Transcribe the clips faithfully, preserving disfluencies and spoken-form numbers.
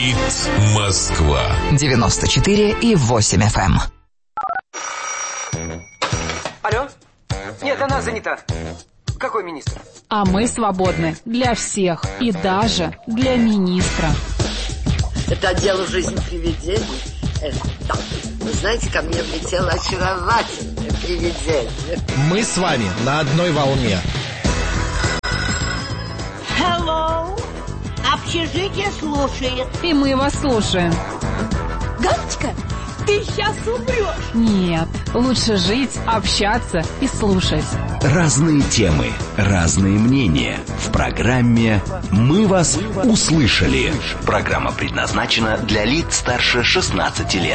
Говорит Москва. девяносто четыре и восемь эф эм. Алло? Нет, она занята. Какой министр? А мы свободны для всех и даже для министра. Это отдел «Жизнь привидений». Э, да. Вы знаете, ко мне влетело очаровательное привидение. Мы с вами на одной волне. Hello. Общежитие слушает. И мы вас слушаем. Галочка, ты сейчас умрешь. Нет, лучше жить, общаться и слушать. Разные темы, разные мнения. В программе «Мы вас услышали». Программа предназначена для лиц старше шестнадцати лет.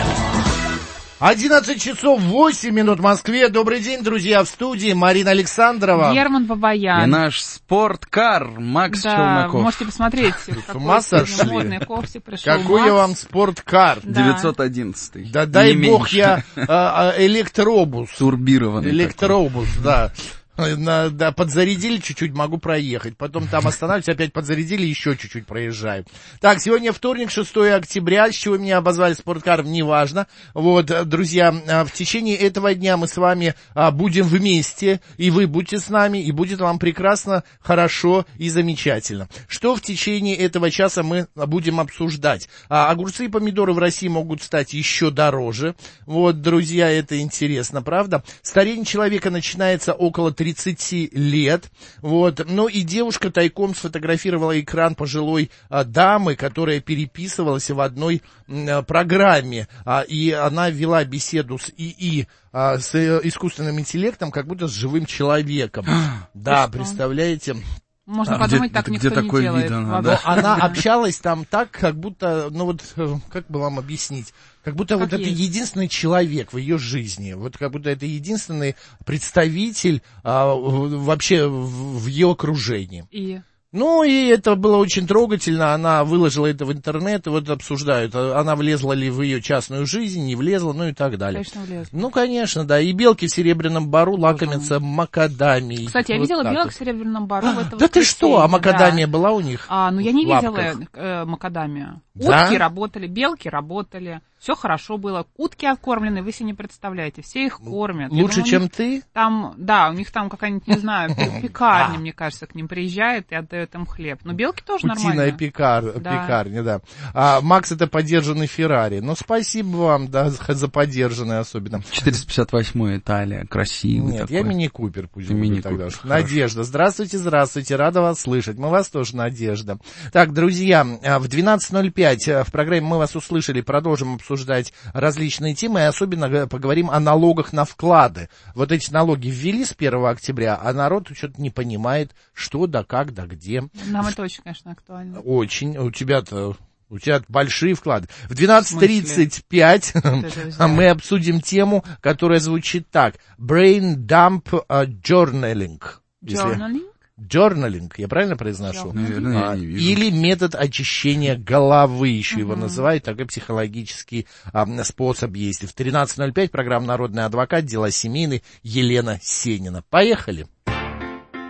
одиннадцать часов восемь минут в Москве. Добрый день, друзья, в студии Марина Александрова. Герман Бабаян. И наш спорткар Макс да, Челноков. Вы можете посмотреть, какой сегодня модный кофте пришел Какой Макс. я вам спорткар. Да. девятьсот одиннадцатый. Да дай Не бог меньше. я а, а, электробус. Турбированный. Электробус, да. На, да, подзарядили чуть-чуть, могу проехать. Потом там останавливаюсь, опять подзарядили, еще чуть-чуть проезжаю. Так, сегодня вторник, шестое октября. С чего меня обозвали спорткаром, неважно. Вот, друзья, в течение этого дня мы с вами будем вместе, и вы будьте с нами, и будет вам прекрасно, хорошо и замечательно. Что в течение этого часа мы будем обсуждать? А, огурцы и помидоры в России могут стать еще дороже. Вот, друзья, это интересно, правда? Старение человека начинается около тридцати лет, вот, ну и девушка тайком сфотографировала экран пожилой а, дамы, которая переписывалась в одной а, программе, а, и она вела беседу с ИИ, а, с э, искусственным интеллектом, как будто с живым человеком. Да, представляете? Можно А подумать, где, так где никто не такое делает. видно, Но да? она общалась там так, как будто, ну вот, как бы вам объяснить, как будто Как вот это есть. единственный человек в ее жизни, вот как будто это единственный представитель а, вообще в, в ее окружении. И... Ну, и это было очень трогательно, она выложила это в интернет, и вот обсуждают, она влезла ли в ее частную жизнь, не влезла, ну и так далее. Конечно, влезла. Ну, конечно, да, и белки в Серебряном Бару лакомятся макадамией. Кстати, я Вот видела так белок вот. в Серебряном Бару в это Да ты что, а воскресенье, макадамия да. была у них? А, ну я не в видела лапках? э, макадамию. Да? Утки работали, белки работали, все хорошо было. Утки откормлены, вы себе не представляете, все их кормят. Я Лучше, думаю, у чем них ты? Там, да, у них там какая-нибудь, не знаю, пекарня, мне кажется, к ним приезжает и отдает им хлеб. Но белки тоже Утиная нормально. пекар, Да. пекарня, да. А, Макс, это подержанный Феррари. Ну, спасибо вам, да, за подержанный особенно. четыреста пятьдесят восьмой Италия, красивый Нет, такой. я мини-купер, пусть Ты будет Мини тогда. Купер, Надежда, здравствуйте, здравствуйте, рада вас слышать. Мы вас тоже, Надежда. Так, друзья, в двенадцать ноль пять в программе «Мы вас услышали» продолжим обсуждать различные темы, и особенно поговорим о налогах на вклады. Вот эти налоги ввели с первого октября, а народ что-то не понимает, что да как да где. Нам это очень, конечно, актуально. Очень. У тебя-то... У тебя большие вклады. В двенадцать тридцать пять мы обсудим тему, которая звучит так. Brain Dump Journaling. Journaling? Journaling, я правильно произношу? Наверное, А, я не вижу. или метод очищения головы, еще его называют, такой психологический а, способ есть. В тринадцать ноль пять программа «Народный адвокат», дела семейные, Елена Сенина. Поехали.